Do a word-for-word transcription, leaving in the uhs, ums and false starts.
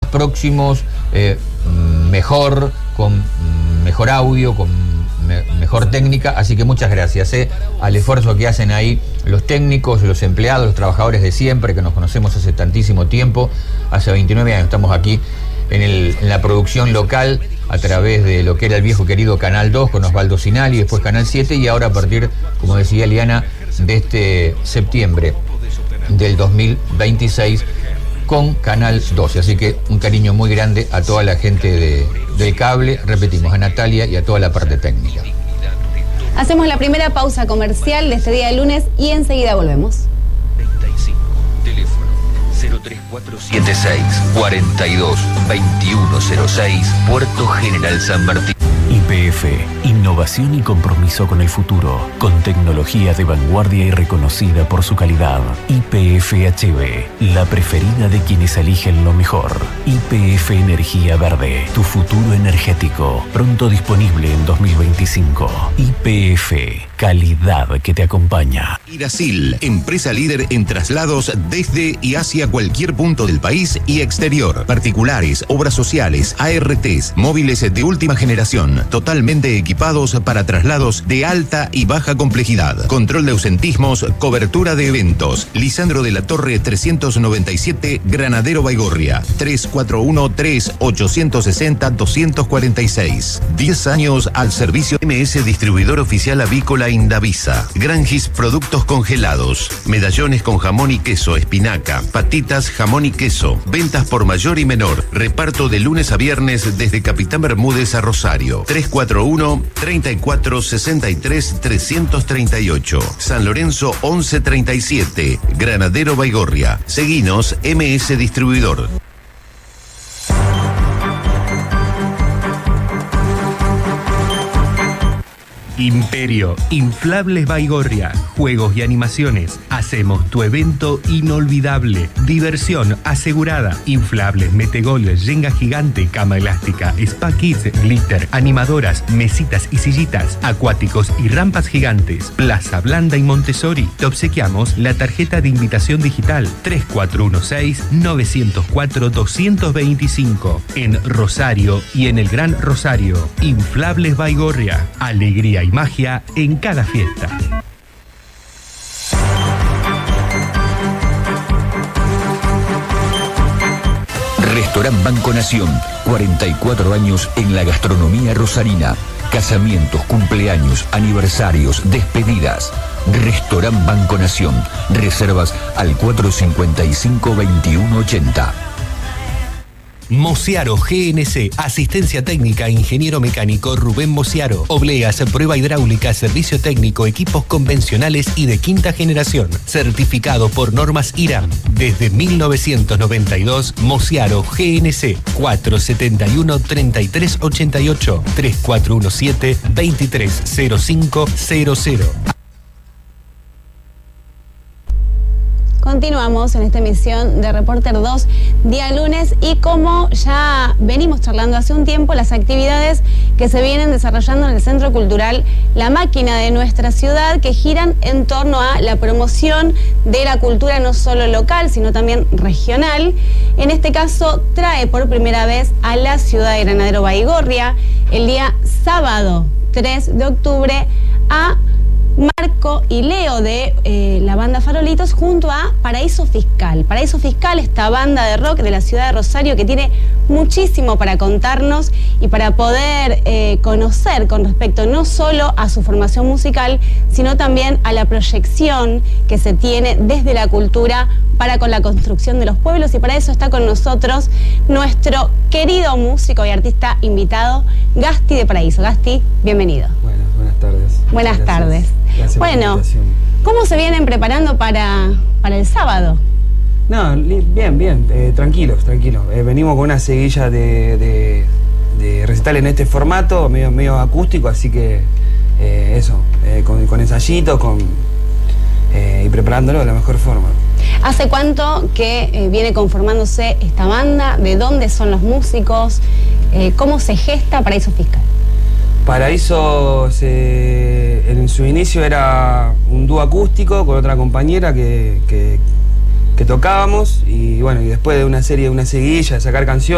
próximos, eh, mejor, con mejor audio, con me, mejor técnica, así que muchas gracias eh, al esfuerzo que hacen ahí los técnicos, los empleados, los trabajadores de siempre, que nos conocemos hace tantísimo tiempo, hace veintinueve años estamos aquí en, el, en la producción local, a través de lo que era el viejo querido Canal dos con Osvaldo Sinali, después Canal siete, y ahora a partir, como decía Eliana, de este septiembre del dos mil veintiséis con Canal doce. Así que un cariño muy grande a toda la gente de, del cable, repetimos, a Natalia y a toda la parte técnica. Hacemos la primera pausa comercial de este día de lunes y enseguida volvemos. treinta y cinco, teléfono cero tres cuatro siete seis, cuatro dos, dos uno cero seis, Puerto General San Martín. Y P F, innovación y compromiso con el futuro, con tecnología de vanguardia y reconocida por su calidad. Y P F H V, la preferida de quienes eligen lo mejor. Y P F Energía Verde, tu futuro energético, pronto disponible en dos mil veinticinco. Y P F, calidad que te acompaña. Iracil, empresa líder en traslados desde y hacia cualquier punto del país y exterior. Particulares, obras sociales, A R Tes, móviles de última generación, totalmente equipados para traslados de alta y baja complejidad. Control de ausentismos, cobertura de eventos. Lisandro de la Torre trescientos noventa y siete, Granadero Baigorria. tres cuatro uno, tres ocho seis cero, dos cuatro seis. diez años al servicio. M S Distribuidor Oficial Avícola Indavisa. Granjis Productos Congelados. Medallones con jamón y queso, espinaca. Patitas, jamón y queso. Ventas por mayor y menor. Reparto de lunes a viernes desde Capitán Bermúdez a Rosario. tres cuatro uno, treinta y cuatro sesenta y tres, trescientos treinta y ocho. San Lorenzo once treinta y siete. Granadero Baigorria. Seguinos M S Distribuidor. Imperio, Inflables Baigorria, juegos y animaciones. Hacemos tu evento inolvidable. Diversión asegurada. Inflables, metegol, yenga gigante, cama elástica, spa kids, glitter, animadoras, mesitas y sillitas, acuáticos y rampas gigantes. Plaza Blanda y Montessori. Te obsequiamos la tarjeta de invitación digital tres cuatro uno seis, nueve cero cuatro, dos dos cinco en Rosario y en el Gran Rosario. Inflables Baigorria. Alegría y magia en cada fiesta. Restaurant Banco Nación, cuarenta y cuatro años en la gastronomía rosarina. Casamientos, cumpleaños, aniversarios, despedidas. Restaurant Banco Nación. Reservas al cuatro cinco cinco, veintiuno ochenta. Mociaro G N C, asistencia técnica, ingeniero mecánico Rubén Mociaro. Obleas, prueba hidráulica, servicio técnico, equipos convencionales y de quinta generación. Certificado por normas IRAM. Desde mil novecientos noventa y dos, Mociaro G N C, cuatro siete uno, treinta y tres ochenta y ocho, tres cuatro uno siete, veintitrés cero cinco cero cero. Continuamos en esta emisión de Reporter dos, día lunes, y como ya venimos charlando hace un tiempo, las actividades que se vienen desarrollando en el Centro Cultural La Máquina de nuestra ciudad, que giran en torno a la promoción de la cultura no solo local, sino también regional. En este caso, trae por primera vez a la ciudad de Granadero Baigorria el día sábado tres de octubre a Marco y Leo de eh, la banda Farolitos junto a Paraíso Fiscal. Paraíso Fiscal, esta banda de rock de la ciudad de Rosario que tiene muchísimo para contarnos y para poder eh, conocer con respecto no solo a su formación musical, sino también a la proyección que se tiene desde la cultura para con la construcción de los pueblos. Y para eso está con nosotros nuestro querido músico y artista invitado, Gasti de Paraíso. Gasti, bienvenido. Bueno, buenas tardes. Buenas Gracias. tardes. Gracias bueno, ¿cómo se vienen preparando para, para el sábado? No, bien, bien, eh, tranquilos, tranquilos. Eh, venimos con una seguilla de, de, de recital en este formato, medio, medio acústico, así que eh, eso, eh, con, con ensayitos con, eh, y preparándolo de la mejor forma. ¿Hace cuánto que eh, viene conformándose esta banda? ¿De dónde son los músicos? Eh, ¿Cómo se gesta Paraíso Fiscal? Paraíso se, en su inicio era un dúo acústico con otra compañera que, que, que tocábamos, y bueno, y después de una serie, de una seguilla, de sacar canciones,